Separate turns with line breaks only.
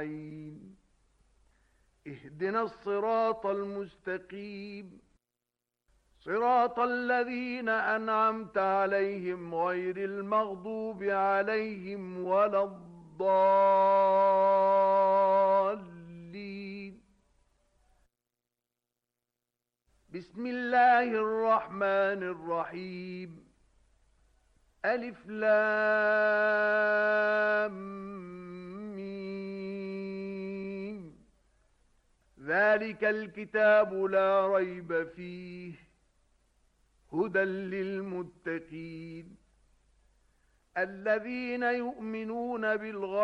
اهدنا الصراط المستقيم صراط الذين أنعمت عليهم غير المغضوب عليهم ولا الضالين. بسم الله الرحمن الرحيم. ألف لام ميم. ذلك الكتاب لا ريب فيه هدى للمتقين الذين يؤمنون بالغيب